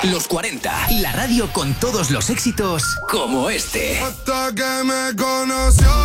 Los 40. La radio con todos los éxitos como este. Hasta que me conoció.